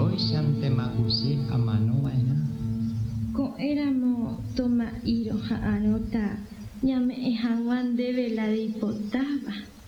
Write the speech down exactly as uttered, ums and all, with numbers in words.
Oixantemakuchi amanova'erã. Ko'ẽramo toma'íro ha arõta ñame'ẽhágua ndéve la reipotáva.